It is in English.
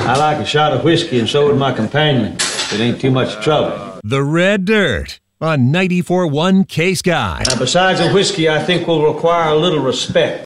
I like a shot of whiskey, and so would my companion. It ain't too much trouble. The Red Dirt on 94.1 K-Sky. Now, besides the whiskey, I think we'll require a little respect.